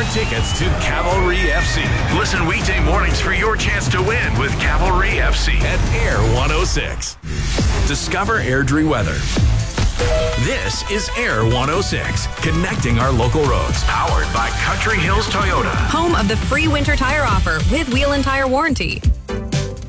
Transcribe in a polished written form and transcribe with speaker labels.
Speaker 1: your tickets to Cavalry FC.
Speaker 2: Listen weekday mornings for your chance to win with Cavalry FC
Speaker 1: at Air 106. Discover Airdrie weather. This is Air 106, connecting our local roads.
Speaker 2: Powered by Country Hills Toyota.
Speaker 3: Home of the free winter tire offer with wheel and tire warranty.